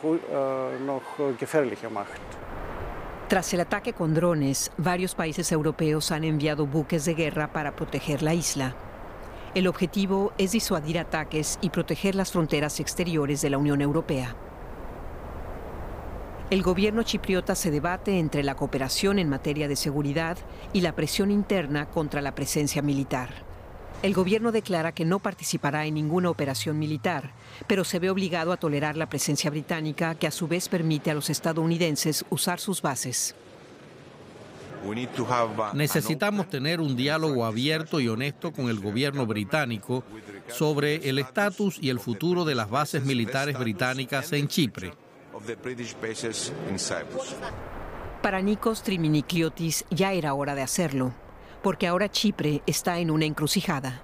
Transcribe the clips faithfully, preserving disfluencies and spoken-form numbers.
Tras el ataque con drones, varios países europeos han enviado buques de guerra para proteger la isla. El objetivo es disuadir ataques y proteger las fronteras exteriores de la Unión Europea. El gobierno chipriota se debate entre la cooperación en materia de seguridad y la presión interna contra la presencia militar. El gobierno declara que no participará en ninguna operación militar, pero se ve obligado a tolerar la presencia británica, que a su vez permite a los estadounidenses usar sus bases. Necesitamos tener un diálogo abierto y honesto con el gobierno británico sobre el estatus y el futuro de las bases militares británicas en Chipre. Para Nikos Triminikliotis ya era hora de hacerlo, porque ahora Chipre está en una encrucijada.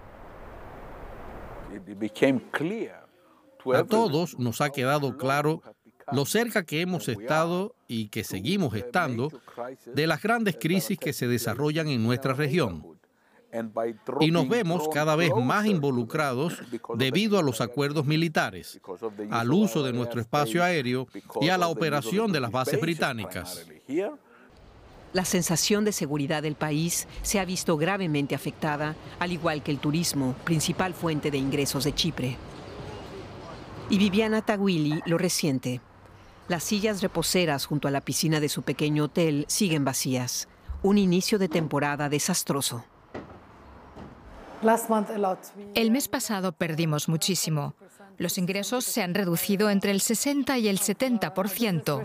A todos nos ha quedado claro lo cerca que hemos estado y que seguimos estando de las grandes crisis que se desarrollan en nuestra región. Y nos vemos cada vez más involucrados debido a los acuerdos militares, al uso de nuestro espacio aéreo y a la operación de las bases británicas. La sensación de seguridad del país se ha visto gravemente afectada, al igual que el turismo, principal fuente de ingresos de Chipre. Y Viviana Taguili lo resiente. Las sillas reposeras junto a la piscina de su pequeño hotel siguen vacías. Un inicio de temporada desastroso. El mes pasado perdimos muchísimo. Los ingresos se han reducido entre el sesenta y el setenta por ciento.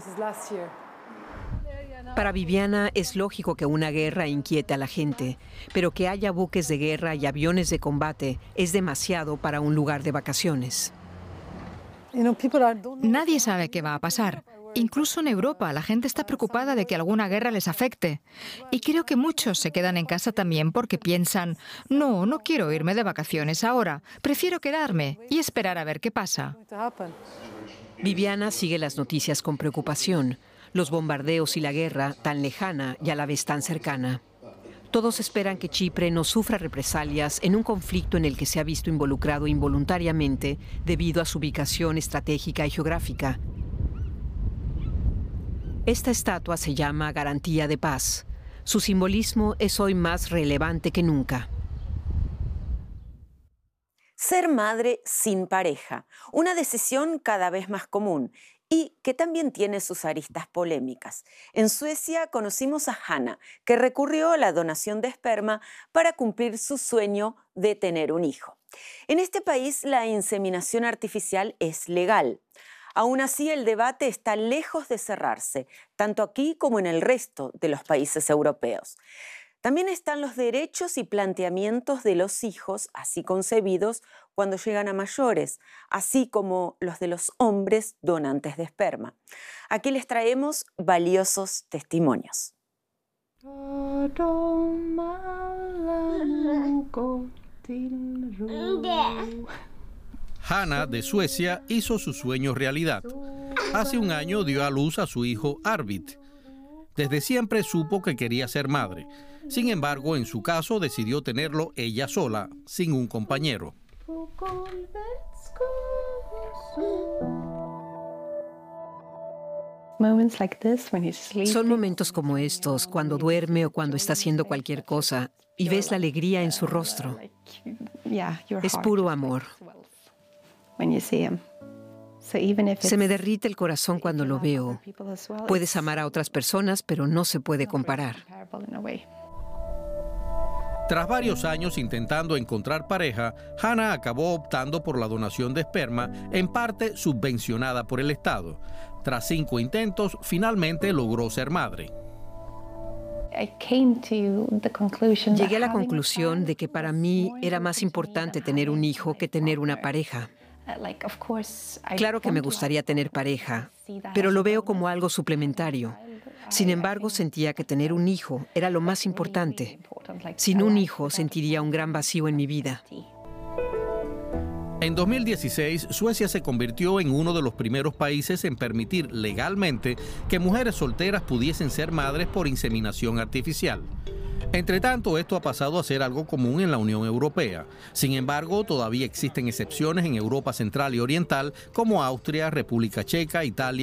Para Viviana es lógico que una guerra inquiete a la gente, pero que haya buques de guerra y aviones de combate es demasiado para un lugar de vacaciones. Nadie sabe qué va a pasar. Incluso en Europa la gente está preocupada de que alguna guerra les afecte. Y creo que muchos se quedan en casa también porque piensan, no, no quiero irme de vacaciones ahora, prefiero quedarme y esperar a ver qué pasa. Viviana sigue las noticias con preocupación. Los bombardeos y la guerra, tan lejana y a la vez tan cercana. Todos esperan que Chipre no sufra represalias en un conflicto en el que se ha visto involucrado involuntariamente debido a su ubicación estratégica y geográfica. Esta estatua se llama Garantía de Paz. Su simbolismo es hoy más relevante que nunca. Ser madre sin pareja, una decisión cada vez más común y que también tiene sus aristas polémicas. En Suecia conocimos a Hanna, que recurrió a la donación de esperma para cumplir su sueño de tener un hijo. En este país la inseminación artificial es legal. Aún así, el debate está lejos de cerrarse, tanto aquí como en el resto de los países europeos. También están los derechos y planteamientos de los hijos así concebidos cuando llegan a mayores, así como los de los hombres donantes de esperma. Aquí les traemos valiosos testimonios. Hanna, de Suecia, hizo su sueño realidad. Hace un año dio a luz a su hijo Arvid. Desde siempre supo que quería ser madre. Sin embargo, en su caso decidió tenerlo ella sola, sin un compañero. Son momentos como estos, cuando duerme o cuando está haciendo cualquier cosa, y ves la alegría en su rostro. Es puro amor. Se me derrite el corazón cuando lo veo. Puedes amar a otras personas, pero no se puede comparar. Tras varios años intentando encontrar pareja, Hanna acabó optando por la donación de esperma, en parte subvencionada por el Estado. Tras cinco intentos, finalmente logró ser madre. Llegué a la conclusión de que para mí era más importante tener un hijo que tener una pareja. Claro que me gustaría tener pareja, pero lo veo como algo suplementario. Sin embargo, sentía que tener un hijo era lo más importante. Sin un hijo, sentiría un gran vacío en mi vida. En dos mil dieciséis, Suecia se convirtió en uno de los primeros países en permitir legalmente que mujeres solteras pudiesen ser madres por inseminación artificial. Entre tanto, esto ha pasado a ser algo común en la Unión Europea. Sin embargo, todavía existen excepciones en Europa Central y Oriental, como Austria, República Checa, Italia,